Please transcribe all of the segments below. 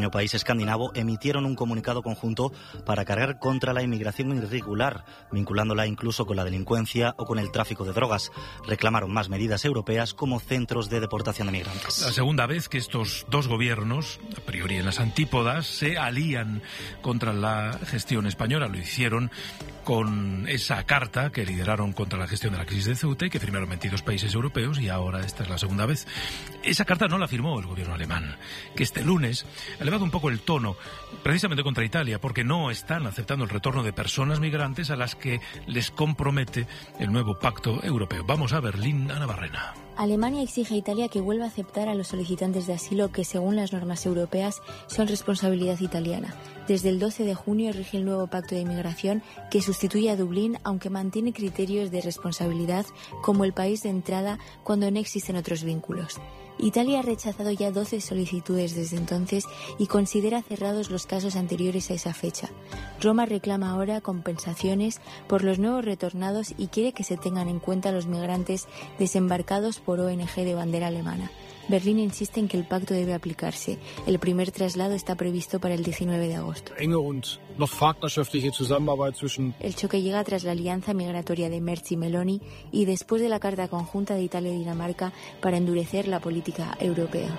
pequeño país escandinavo, emitieron un comunicado conjunto para cargar contra la inmigración irregular, vinculándola incluso con la delincuencia o con el tráfico de drogas. Reclamaron más medidas europeas como centros de deportación de migrantes. La segunda vez que estos dos gobiernos, a priori en las antípodas, se alían contra la gestión española. Lo hicieron con esa carta que lideraron contra la gestión de la crisis de Ceuta y que firmaron 22 países europeos, y ahora esta es la segunda vez. Esa carta no la firmó el gobierno alemán, que este lunes ha elevado un poco el tono precisamente contra Italia, porque no están aceptando el retorno de personas migrantes a las que les compromete el nuevo pacto europeo. Vamos a Berlín, Ana Barrena. Alemania exige a Italia que vuelva a aceptar a los solicitantes de asilo que, según las normas europeas, son responsabilidad italiana. Desde el 12 de junio rige el nuevo pacto de inmigración que sustituye a Dublín, aunque mantiene criterios de responsabilidad como el país de entrada cuando no existen otros vínculos. Italia ha rechazado ya 12 solicitudes desde entonces y considera cerrados los casos anteriores a esa fecha. Roma reclama ahora compensaciones por los nuevos retornados y quiere que se tengan en cuenta los migrantes desembarcados por ONG de bandera alemana. Berlín insiste en que el pacto debe aplicarse. El primer traslado está previsto para el 19 de agosto. El choque llega tras la alianza migratoria de Merz y Meloni y después de la carta conjunta de Italia y Dinamarca para endurecer la política europea.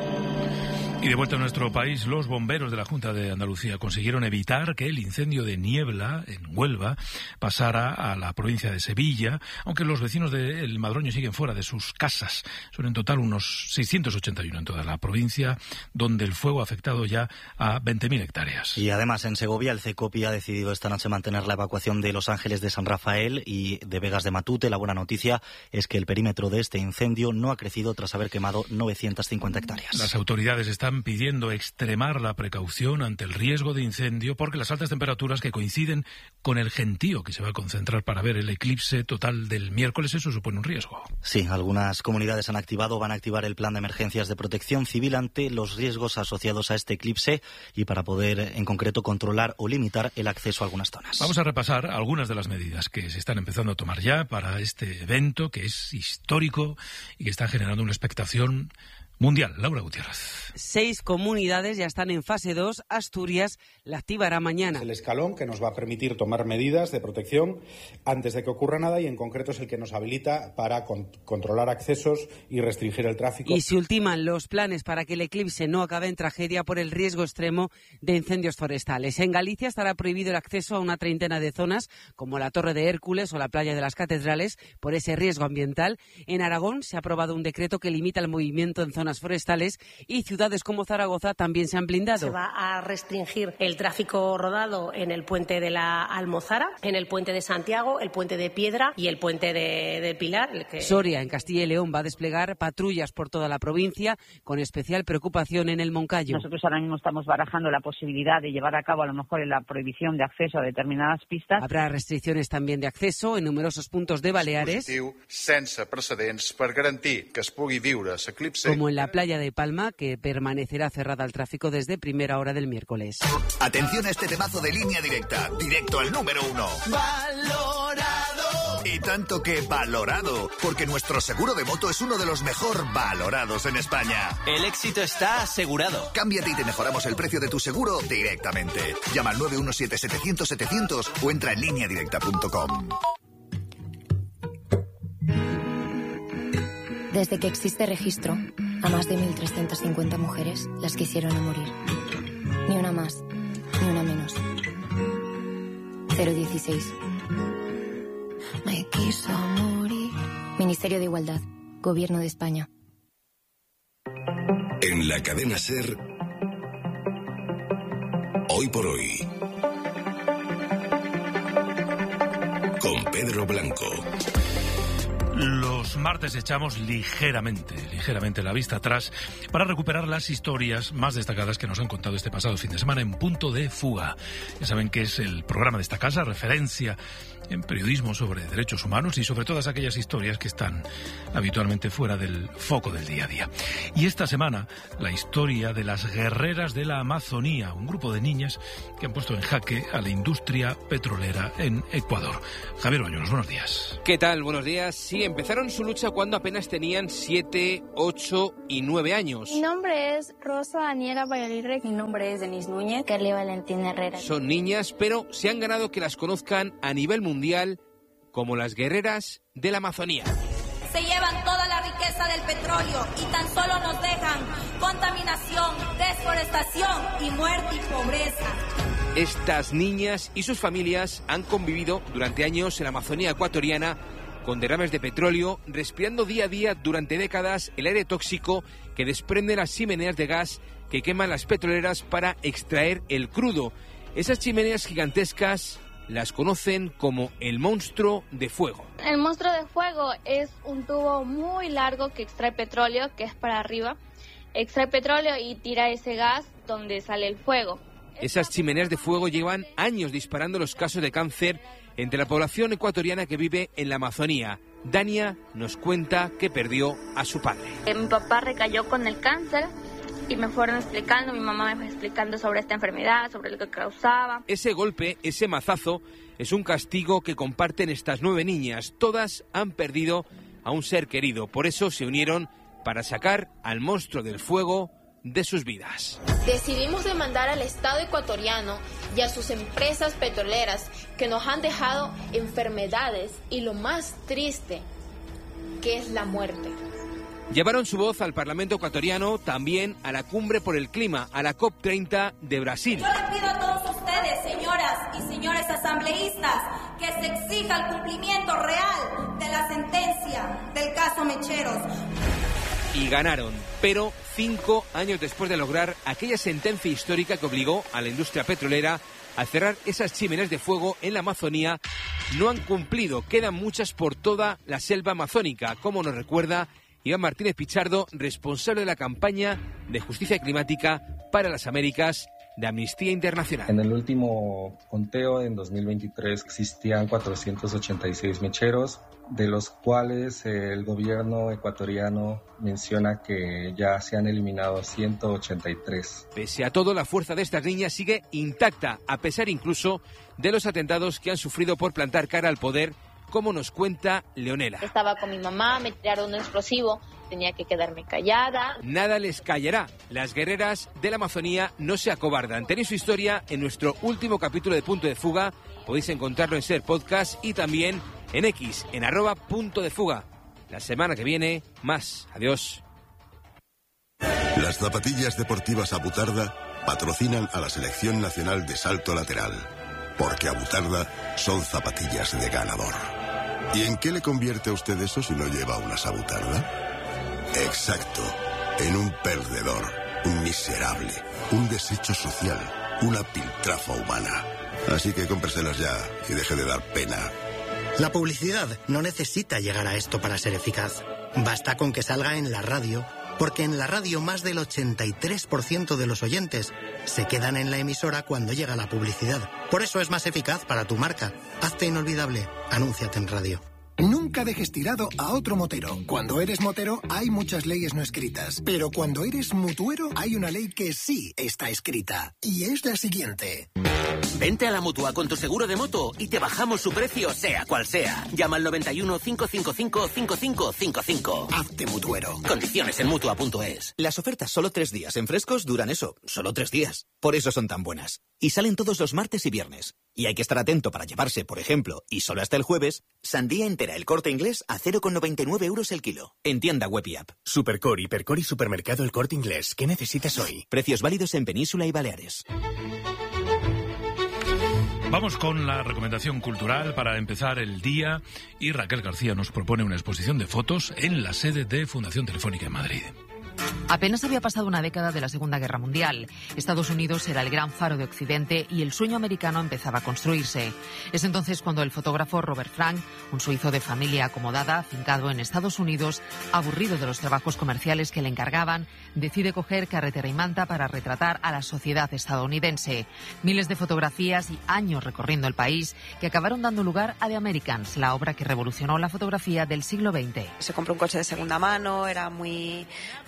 Y de vuelta a nuestro país, los bomberos de la Junta de Andalucía consiguieron evitar que el incendio de Niebla, en Huelva, pasara a la provincia de Sevilla, aunque los vecinos de El Madroño siguen fuera de sus casas. Son en total unos 681 en toda la provincia, donde el fuego ha afectado ya a 20.000 hectáreas. Y además en Segovia el CECOPI ha decidido esta noche mantener la evacuación de Los Ángeles de San Rafael y de Vegas de Matute. La buena noticia es que el perímetro de este incendio no ha crecido tras haber quemado 950 hectáreas. Las autoridades están pidiendo extremar la precaución ante el riesgo de incendio porque las altas temperaturas que coinciden con el gentío que se va a concentrar para ver el eclipse total del miércoles, eso supone un riesgo. Sí, algunas comunidades van a activar el plan de emergencias de protección civil ante los riesgos asociados a este eclipse y para poder en concreto controlar o limitar el acceso a algunas zonas. Vamos a repasar algunas de las medidas que se están empezando a tomar ya para este evento que es histórico y que está generando una expectación mundial. Laura Gutiérrez. 6 comunidades ya están en fase 2. Asturias la activará mañana. El escalón que nos va a permitir tomar medidas de protección antes de que ocurra nada y en concreto es el que nos habilita para controlar accesos y restringir el tráfico. Y se ultiman los planes para que el eclipse no acabe en tragedia por el riesgo extremo de incendios forestales. En Galicia estará prohibido el acceso a una treintena de zonas como la Torre de Hércules o la Playa de las Catedrales por ese riesgo ambiental. En Aragón se ha aprobado un decreto que limita el movimiento en zonas forestales y ciudades como Zaragoza también se han blindado. Se va a restringir el tráfico rodado en el puente de la Almozara, en el puente de Santiago, el puente de Piedra y el puente de Pilar. Soria, en Castilla y León, va a desplegar patrullas por toda la provincia, con especial preocupación en el Moncayo. Nosotros ahora mismo estamos barajando la posibilidad de llevar a cabo a lo mejor la prohibición de acceso a determinadas pistas. Habrá restricciones también de acceso en numerosos puntos de Baleares. Sense precedents per garantir que es pugui viure l'eclipse. Como en la playa de Palma, que permanecerá cerrada al tráfico desde primera hora del miércoles. Atención a este temazo de Línea Directa, directo al número 1. ¡Valorado! Y tanto que valorado, porque nuestro seguro de moto es uno de los mejor valorados en España. El éxito está asegurado. Cámbiate y te mejoramos el precio de tu seguro directamente. Llama al 917-700-700 o entra en lineadirecta.com. Desde que existe registro, a más de 1.350 mujeres las quisieron a morir. Ni una más, ni una menos. 016. Me quiso morir. Ministerio de Igualdad, Gobierno de España. En la cadena SER, Hoy por Hoy, con Pedro Blanco. Los martes echamos ligeramente la vista atrás para recuperar las historias más destacadas que nos han contado este pasado fin de semana en Punto de Fuga. Ya saben que es el programa de esta casa, referencia en periodismo sobre derechos humanos y sobre todas aquellas historias que están habitualmente fuera del foco del día a día. Y esta semana, la historia de las guerreras de la Amazonía, un grupo de niñas que han puesto en jaque a la industria petrolera en Ecuador. Javier Bañuelos, buenos días. ¿Qué tal? Buenos días. Sí, empezaron su lucha cuando apenas tenían 7, 8 y 9 años. Mi nombre es Rosa Daniela Valladolid. Mi nombre es Denise Núñez. Carly Valentina Herrera. Son niñas, pero se han ganado que las conozcan a nivel mundial como las guerreras de la Amazonía. Se llevan toda la riqueza del petróleo y tan solo nos dejan contaminación, desforestación y muerte y pobreza. Estas niñas y sus familias han convivido durante años en la Amazonía ecuatoriana con derrames de petróleo, respirando día a día durante décadas el aire tóxico que desprenden las chimeneas de gas que queman las petroleras para extraer el crudo. Esas chimeneas gigantescas las conocen como el monstruo de fuego. El monstruo de fuego es un tubo muy largo que extrae petróleo, que es para arriba. Extrae petróleo y tira ese gas donde sale el fuego. Esas chimeneas de fuego llevan años disparando los casos de cáncer entre la población ecuatoriana que vive en la Amazonía. Dania nos cuenta que perdió a su padre. Mi papá recayó con el cáncer y me fueron explicando, mi mamá me fue explicando sobre esta enfermedad, sobre lo que causaba. Ese golpe, ese mazazo, es un castigo que comparten estas 9 niñas. Todas han perdido a un ser querido. Por eso se unieron para sacar al monstruo del fuego de sus vidas. Decidimos demandar al Estado ecuatoriano y a sus empresas petroleras que nos han dejado enfermedades y lo más triste, que es la muerte. Llevaron su voz al Parlamento ecuatoriano, también a la Cumbre por el Clima, a la COP30 de Brasil. Yo le pido a todos ustedes, señoras y señores asambleístas, que se exija el cumplimiento real de la sentencia del caso Mecheros. Y ganaron, pero 5 años después de lograr aquella sentencia histórica que obligó a la industria petrolera a cerrar esas chimeneas de fuego en la Amazonía, no han cumplido. Quedan muchas por toda la selva amazónica, como nos recuerda Iván Martínez Pichardo, responsable de la campaña de justicia climática para las Américas de Amnistía Internacional. En el último conteo, en 2023, existían 486 mecheros, de los cuales el gobierno ecuatoriano menciona que ya se han eliminado 183. Pese a todo, la fuerza de estas niñas sigue intacta, a pesar incluso de los atentados que han sufrido por plantar cara al poder, como nos cuenta Leonela. Estaba con mi mamá, me tiraron un explosivo, tenía que quedarme callada. Nada les callará. Las guerreras de la Amazonía no se acobardan. Tenéis su historia en nuestro último capítulo de Punto de Fuga. Podéis encontrarlo en Ser Podcast y también en X, en @puntodefuga. La semana que viene, más. Adiós. Las zapatillas deportivas Abutarda patrocinan a la Selección Nacional de Salto Lateral. Porque Abutarda son zapatillas de ganador. ¿Y en qué le convierte a usted eso si no lleva unas Abutarda? Exacto, en un perdedor, un miserable, un desecho social, una piltrafa humana. Así que cómpreselas ya y deje de dar pena. La publicidad no necesita llegar a esto para ser eficaz. Basta con que salga en la radio, porque en la radio más del 83% de los oyentes se quedan en la emisora cuando llega la publicidad. Por eso es más eficaz para tu marca. Hazte inolvidable. Anúnciate en radio. Nunca dejes tirado a otro motero. Cuando eres motero hay muchas leyes no escritas, pero cuando eres mutuero hay una ley que sí está escrita, y es la siguiente. Vente a la Mutua con tu seguro de moto y te bajamos su precio sea cual sea. Llama al 91 555 5555. Hazte mutuero. Condiciones en Mutua.es. Las ofertas solo 3 días en Frescos duran eso, solo 3 días. Por eso son tan buenas. Y salen todos los martes y viernes. Y hay que estar atento para llevarse, por ejemplo, y solo hasta el jueves, sandía entera El Corte Inglés a 0,99 € el kilo. En tienda web y app. Supercor, Hipercor y Supermercado El Corte Inglés. ¿Qué necesitas hoy? Precios válidos en Península y Baleares. Vamos con la recomendación cultural para empezar el día y Raquel García nos propone una exposición de fotos en la sede de Fundación Telefónica en Madrid. Apenas había pasado una década de la Segunda Guerra Mundial. Estados Unidos era el gran faro de Occidente y el sueño americano empezaba a construirse. Es entonces cuando el fotógrafo Robert Frank, un suizo de familia acomodada, afincado en Estados Unidos, aburrido de los trabajos comerciales que le encargaban, decide coger carretera y manta para retratar a la sociedad estadounidense. Miles de fotografías y años recorriendo el país que acabaron dando lugar a The Americans, la obra que revolucionó la fotografía del siglo XX. Se compró un coche de segunda mano, era muy austero,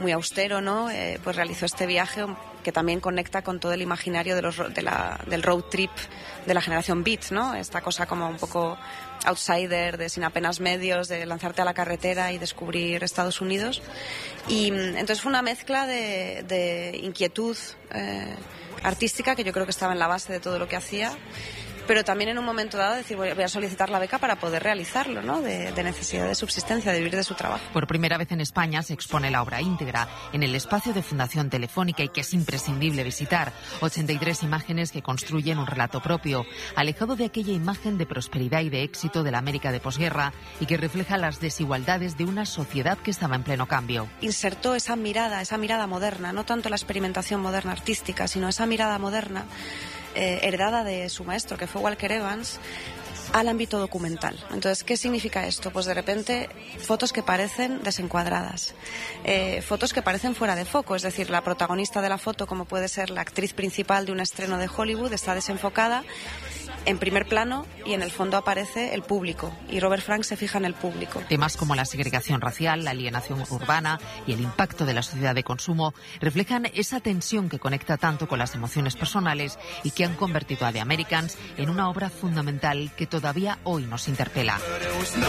enero, ¿no? Pues realizó este viaje que también conecta con todo el imaginario del road trip de la generación Beat, ¿no? Esta cosa como un poco outsider, de sin apenas medios, de lanzarte a la carretera y descubrir Estados Unidos. Y entonces fue una mezcla de inquietud artística, que yo creo que estaba en la base de todo lo que hacía, pero también en un momento dado decir, voy a solicitar la beca para poder realizarlo, ¿no? De necesidad de subsistencia, de vivir de su trabajo. Por primera vez en España se expone la obra íntegra en el espacio de Fundación Telefónica, y que es imprescindible visitar. 83 imágenes que construyen un relato propio, alejado de aquella imagen de prosperidad y de éxito de la América de posguerra, y que refleja las desigualdades de una sociedad que estaba en pleno cambio. Insertó esa mirada moderna, no tanto la experimentación moderna artística, sino esa mirada moderna heredada de su maestro, que fue Walker Evans, al ámbito documental. Entonces, ¿qué significa esto? Pues de repente fotos que parecen desencuadradas, fotos que parecen fuera de foco, es decir, la protagonista de la foto, como puede ser la actriz principal de un estreno de Hollywood, está desenfocada en primer plano y en el fondo aparece el público, y Robert Frank se fija en el público. Temas como la segregación racial, la alienación urbana y el impacto de la sociedad de consumo reflejan esa tensión que conecta tanto con las emociones personales y que han convertido a The Americans en una obra fundamental que todavía hoy nos interpela.